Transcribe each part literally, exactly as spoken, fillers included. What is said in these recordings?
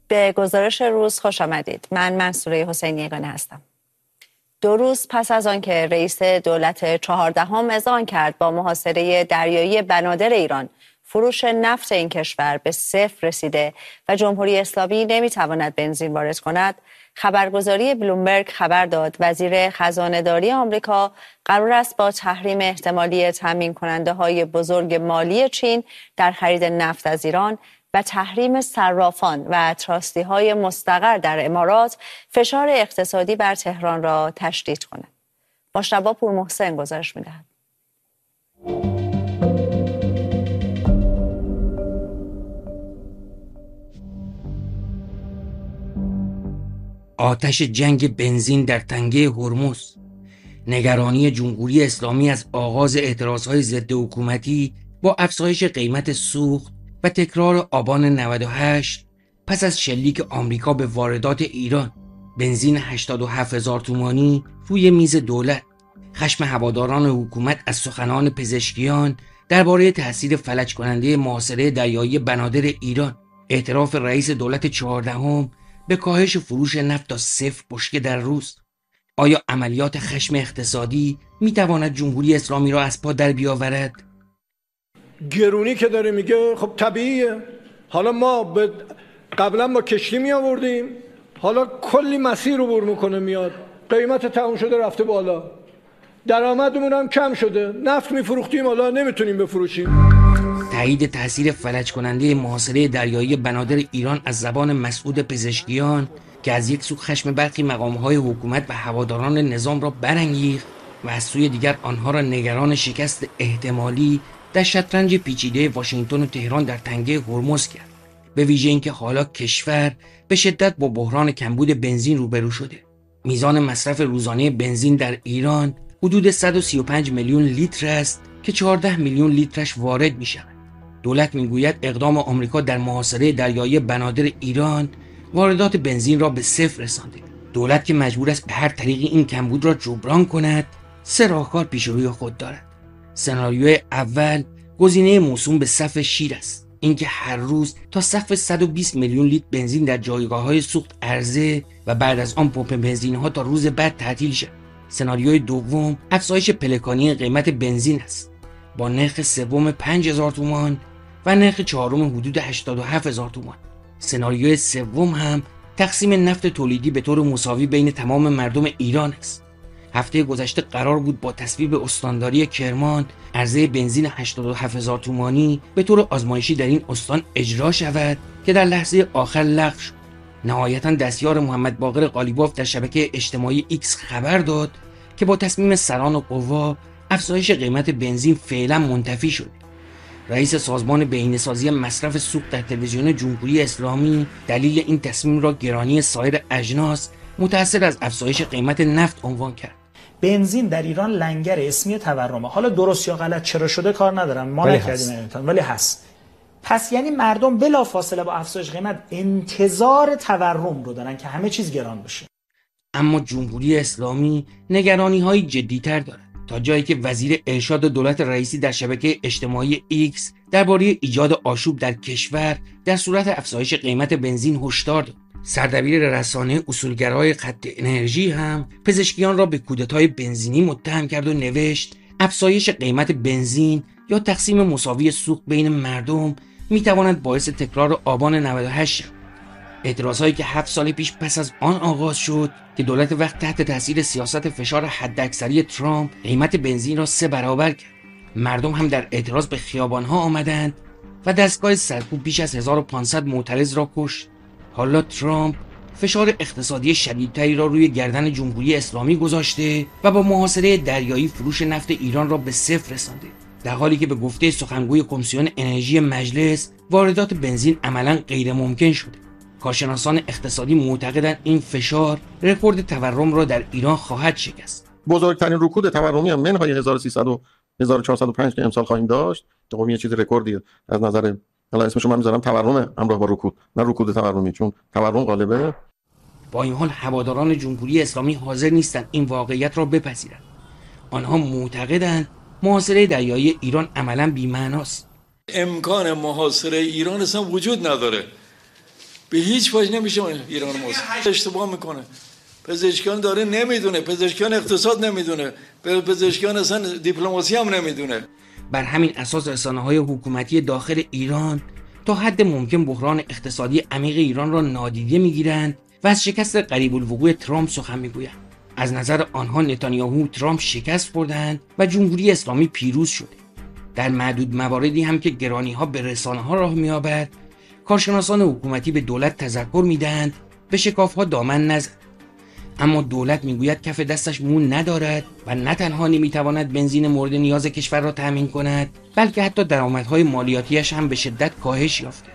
به گزارش روز خوش آمدید. من منصوره حسینی یگانه هستم. دو روز پس از آنکه رئیس دولت چهاردهم اذعان کرد با محاصره دریایی بنادر ایران فروش نفت این کشور به صفر رسیده و جمهوری اسلامی نمیتواند بنزین وارد کند، خبرگزاری بلومبرگ خبر داد وزیر خزانه‌داری آمریکا قرار است با تحریم احتمالی تامین کننده های بزرگ مالی چین در خرید نفت از ایران و تحریم صرافان و تراستی های مستقر در امارات فشار اقتصادی بر تهران را تشدید کند. مجتبی پورمحسن گزارش می‌دهد. آتش جنگ بنزین در تنگه هرمز، نگرانی جمهوری اسلامی از آغاز اعتراضهای ضد حکومتی با افزایش قیمت سوخت و تکرار آبان نود و هشت پس از شلیک آمریکا به واردات ایران، بنزین هشتاد و هفت هزار تومانی روی میز دولت، خشم هواداران حکومت از سخنان پزشکیان درباره تاثیر فلج کننده محاصره دریایی بنادر ایران، اعتراف رئیس دولت چهاردهم به کاهش فروش نفت تا صفر بشکه در روز. آیا عملیات خشم اقتصادی می تواند جمهوری اسلامی را از پا در بیاورد؟ گرونی که داره میگه خب طبیعیه. حالا ما به قبلا ما کشتی می آوردیم، حالا کلی مسیر رو بر میکنه میاد، قیمت تموم شده رفته بالا، درآمدمون هم کم شده، نفت میفروختیم حالا نمیتونیم بفروشیم. تایید تاثیر فلج کننده محاصره دریایی بنادر ایران از زبان مسعود پزشکیان که از یک سو خشم برخی مقام‌های حکومت و هواداران نظام را برانگیخت و از سوی دیگر آنها را نگران شکست احتمالی در شطرنج پیچیده واشنگتن و تهران در تنگه هرمز کرد، به ویژه اینکه حالا کشور به شدت با بحران کمبود بنزین روبرو شده. میزان مصرف روزانه بنزین در ایران حدود صد و سی و پنج میلیون لیتر است که چهارده میلیون لیترش وارد می شود. دولت میگوید اقدام آمریکا در محاصره دریایی بنادر ایران واردات بنزین را به صفر رسانده. دولت که مجبور است به هر طریقی این کمبود را جبران کند، سه راهکار پیش روی خود دارد. سناریوی اول گزینه موسوم به صف شیر است، اینکه هر روز تا سقف صد و بیست میلیون لیتر بنزین در جایگاه‌های سوخت عرضه و بعد از آن پمپ بنزین‌ها تا روز بعد تعطیل شد. سناریوی دوم افزایش پلکانی قیمت بنزین است، با نرخ سوم پنج هزار تومان و نرخ چهارم حدود هشتاد و هفت هزار تومان. سناریوی سوم هم تقسیم نفت تولیدی به طور مساوی بین تمام مردم ایران است. هفته گذشته قرار بود با تصویب استانداری کرمان عرضه بنزین هشتاد و هفت هزار تومانی به طور آزمایشی در این استان اجرا شود که در لحظه آخر لغو شد. نهایتاً دستیار محمد باقر قالیباف در شبکه اجتماعی ایکس خبر داد که با تصمیم سران و قوا افزایش قیمت بنزین فعلا منتفی شد. رئیس سازمان بهینه‌سازی مصرف سوخت در تلویزیون جمهوری اسلامی دلیل این تصمیم را گرانی سایر اجناس متأثر از افزایش قیمت نفت عنوان کرد. بنزین در ایران لنگر اسمی تورمه. حالا درست یا غلط چرا شده کار ندارم، ما نکردیم امتحان، ولی هست. پس یعنی مردم بلافاصله با افزایش قیمت انتظار تورم رو دارن که همه چیز گران بشه. اما جمهوری اسلامی نگرانی‌های جدی‌تر دارد، تا جایی که وزیر ارشاد دولت رئیسی در شبکه اجتماعی ایکس درباره ایجاد آشوب در کشور در صورت افزایش قیمت بنزین هشدار داد. سردبیر رسانه اصولگرای خط انرژی هم پزشکیان را به کودتای بنزینی متهم کرد و نوشت افزایش قیمت بنزین یا تقسیم مساوی سوخت بین مردم میتواند باعث تکرار آبان نود و هشت شود. اعتراضهایی که هفت سال پیش پس از آن آغاز شد که دولت وقت تحت تاثیر سیاست فشار حداکثری ترامپ قیمت بنزین را سه برابر کرد. مردم هم در اعتراض به خیابانها آمدند و دستگاه سرکوب بیش از هزار و پانصد معترض را کشت. حالا ترامپ فشار اقتصادی شدیدتری را روی گردن جمهوری اسلامی گذاشته و با محاصره دریایی فروش نفت ایران را به صفر رسانده، در حالی که به گفته سخنگوی کمیسیون انرژی مجلس واردات بنزین عملاً غیر ممکن شده. کارشناسان اقتصادی معتقدند این فشار رکورد تورم را در ایران خواهد شکست. بزرگترین رکود تورمی هم منهای هزار و سیصد و هزار و چهارصد و پنج که امسال خواهیم داشت، خب یه چیز رکوردیه از نظر، حالا اسمش من میذارم تورم همراه با رکود، نه رکود تورمی، چون تورم غالبه. با این حال هواداران جمهوری اسلامی حاضر نیستند این واقعیت را بپذیرند. آنها معتقدند محاصره دریایی ایران عملاً بی‌معناست. امکان محاصره ایران اصلا وجود نداره. به هیچ وجه نمیشه ایران موضوع اشتباه میکنه. پزشکیان داره نمیدونه، پزشکیان اقتصاد نمیدونه، پزشکیان اصلا دیپلماسی هم نمیدونه. بر همین اساس رسانه‌های حکومتی داخل ایران تا حد ممکن بحران اقتصادی عمیق ایران را نادیده میگیرند و از شکست قریب الوقوع ترامپ سخن میگویند. از نظر آنها نتانیاهو ترامپ شکست خوردند و جمهوری اسلامی پیروز شده. در معدود مواردی هم که گرانی‌ها به رسانه‌ها راه می‌یابد، کارشناسان حکومتی به دولت تذکر می‌دهند به شکاف‌ها دامن نزند. اما دولت میگوید کف دستش مون ندارد و نه تنها نمیتواند بنزین مورد نیاز کشور را تامین کند، بلکه حتی درآمدهای مالیاتیش هم به شدت کاهش یافته.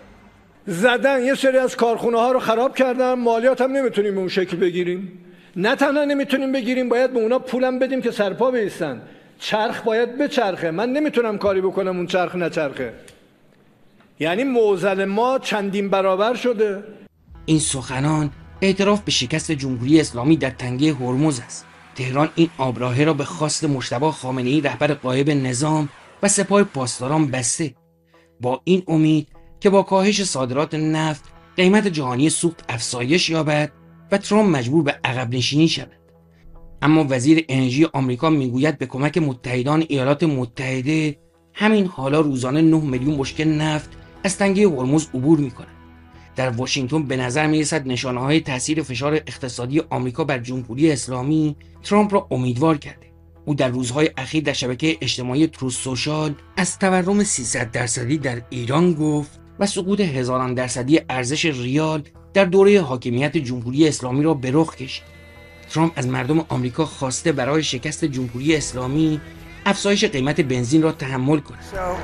زدن یه سری از کارخونه ها رو خراب کردن، مالیات هم نمیتونیم به اون شکل بگیریم. نه تنها نمیتونیم بگیریم، باید به اونا پولم بدیم که سرپا بیستن. چرخ باید بچرخه، من نمیتونم کاری بکنم اون چرخ نچرخه. یعنی معضل ما چندین برابر شده. این سخنان اعتراف به شکست جمهوری اسلامی در تنگه هرمز است. تهران این آبراهه را به خواست مجتبی خامنه‌ای رهبر غایب نظام و سپاه پاسداران بسته، با این امید که با کاهش صادرات نفت قیمت جهانی سوخت افزایش یابد و ترامپ مجبور به عقب نشینی شود. اما وزیر انرژی آمریکا میگوید به کمک متحدان ایالات متحده همین حالا روزانه نه میلیون بشکه نفت از تنگه هرمز عبور می‌کند. در واشنگتن به نظر می‌رسد نشانه‌های تاثیر فشار اقتصادی آمریکا بر جمهوری اسلامی ترامپ را امیدوار کرده. او در روزهای اخیر در شبکه اجتماعی تروث سوشال از تورم سیصد درصدی در ایران گفت و سقوط هزاران درصدی ارزش ریال در دوره حاکمیت جمهوری اسلامی را به رخ کشید. ترامپ از مردم آمریکا خواسته برای شکست جمهوری اسلامی افزایش قیمت بنزین را تحمل کنند.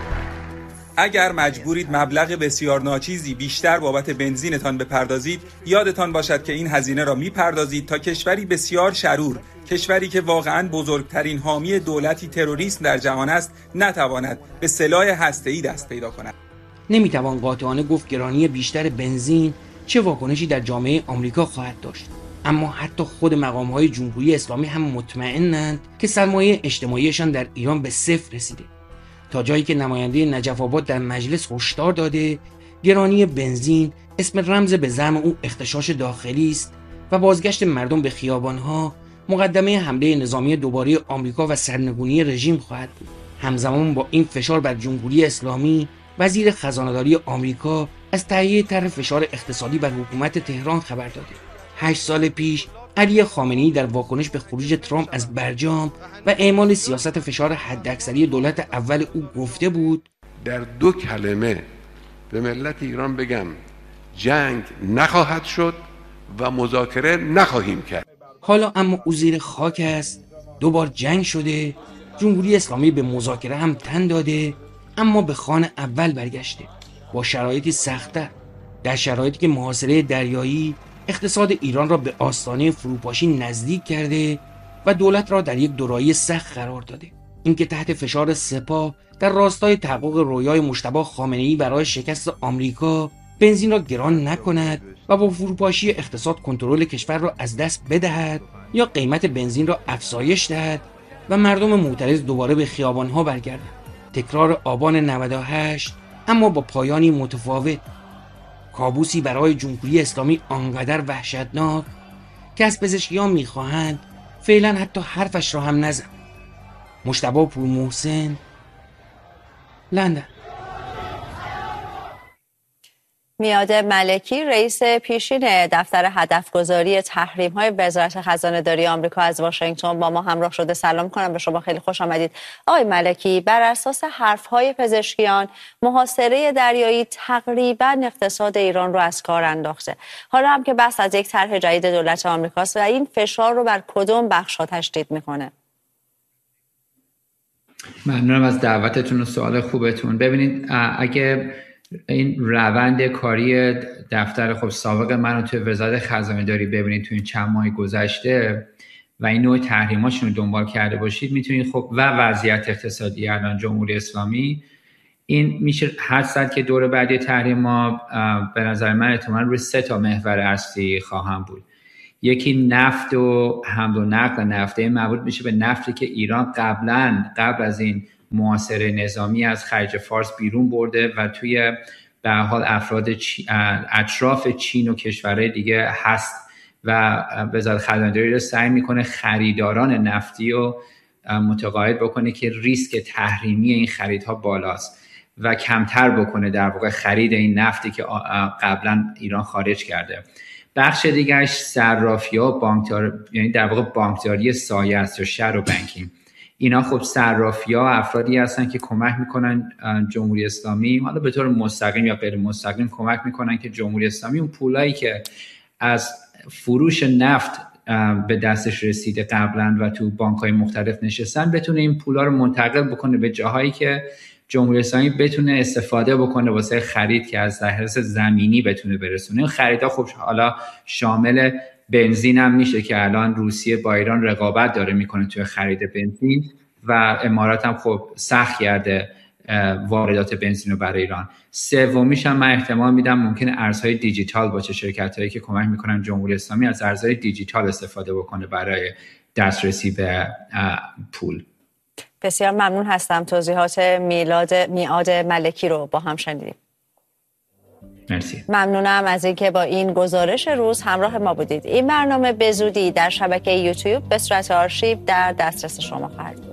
اگر مجبورید مبلغ بسیار ناچیزی بیشتر بابت بنزینتان بپردازید، یادتان باشد که این هزینه را میپردازید تا کشوری بسیار شرور، کشوری که واقعاً بزرگترین حامی دولتی تروریسم در جهان است، نتواند به سلاح هسته‌ای دست پیدا کند. نمیتوان قاطعانه گفت گرانی بیشتر بنزین چه واکنشی در جامعه آمریکا خواهد داشت. اما حتی خود مقام‌های جمهوری اسلامی هم مطمئنند که سرمایه اجتماعیشان در ایران به صفر رسیده. تا جایی که نماینده نجف آباد در مجلس هشدار داده گرانی بنزین اسم رمز به زعم او اغتشاش داخلی است و بازگشت مردم به خیابان‌ها مقدمه حمله نظامی دوباره آمریکا و سرنگونی رژیم خواهد بود. همزمان با این فشار بر جمهوری اسلامی، وزیر خزانه‌داری آمریکا از تهیه طرح فشار اقتصادی بر حکومت تهران خبر داده. هشت سال پیش علی خامنه‌ای در واکنش به خروج ترامپ از برجام و اعمال سیاست فشار حداکثری دولت اول او گفته بود در دو کلمه به ملت ایران بگم جنگ نخواهد شد و مذاکره نخواهیم کرد. حالا اما او زیر خاک است، دو بار جنگ شده، جمهوری اسلامی به مذاکره هم تن داده، اما به خوان اول برگشته با شرایطی سخت‌تر، در شرایطی که محاصره دریایی اقتصاد ایران را به آستانه فروپاشی نزدیک کرده و دولت را در یک دورایی سخت قرار داده. اینکه تحت فشار سپاه در راستای تحقق رویای مجتبی خامنه‌ای برای شکست آمریکا بنزین را گران نکند و با فروپاشی اقتصاد کنترل کشور را از دست بدهد یا قیمت بنزین را افزایش دهد و مردم معترض دوباره به خیابان‌ها برگردند. تکرار آبان نود و هشت اما با پایانی متفاوت. کابوسی برای جمهوری اسلامی آنقدر وحشتناک که از پزشکیان میخواهند فعلا حتی حرفش را هم نزن. مجتبی پورمحسن، لندن. میاد ملکی رئیس پیشین دفتر هدفگذاری تحریم‌های وزارت خزانه‌داری آمریکا از واشنگتن با ما همراه شده. سلام کنم به شما، خیلی خوش آمدید. آقای ملکی، بر اساس حرف‌های پزشکیان محاصره دریایی تقریباً اقتصاد ایران رو از کار انداخته. حالا هم که بحث از یک طرح جدید دولت آمریکاست و این فشار رو بر کدوم بخش‌ها تشدید می‌کنه؟ ممنونم از دعوتتون و سوال خوبتون. ببینید، اگه این روند کاری دفتر خب سابق من رو توی وزارت خزانه‌داری ببینید توی این چند ماه گذشته و این نوع تحریماشون رو دنبال کرده باشید، میتونید خب و وضعیت اقتصادی الان جمهوری اسلامی، این میشه حدس زد که دور بعدی تحریما به نظر من احتمالاً روی سه تا محور اصلی خواهم بود. یکی نفت و حمل و نقل نفت، این مربوط میشه به نفتی که ایران قبلا قبل از این محاصره نظامی از خلیج فارس بیرون برده و توی به هر حال افراد اطراف چین و کشورهای دیگه هست و وزارت خزانه‌داری رو سعی میکنه خریداران نفتی رو متقاعد بکنه که ریسک تحریمی این خریدها بالاست و کمتر بکنه در واقع خرید این نفتی که قبلا ایران خارج کرده. بخش دیگهش صرافی‌ها، بانکدار، یعنی در واقع بانکداری سایه است یا شادو بانکینگ. اینا خب صرافی‌ها افرادی هستن که کمک میکنن جمهوری اسلامی، حالا به طور مستقیم یا غیر مستقیم کمک میکنن که جمهوری اسلامی اون پولایی که از فروش نفت به دستش رسیده قبلا و تو بانک‌های مختلف نشستن بتونه این پولا رو منتقل بکنه به جاهایی که جمهوری اسلامی بتونه استفاده بکنه واسه خرید که از لحاظ زمینی بتونه برسونه. این خریدها خب حالا شامل بنزین هم میشه که الان روسیه با ایران رقابت داره میکنه توی خرید بنزین و امارات هم خب سخت کرده واردات بنزین رو برای ایران. سومیش هم من احتمال میدم ممکنه ارزهای دیجیتال باشه، شرکتایی که کمک میکنن جمهوری اسلامی از ارزهای دیجیتال استفاده بکنه برای دسترسی به پول. بسیار ممنون هستم. توضیحات میلاد میعاد ملکی رو با هم شنیدیم. مرسی. ممنونم از اینکه با این گزارش روز همراه ما بودید. این برنامه به زودی در شبکه یوتیوب به صورت آرشیو در دسترس شما خواهد بود.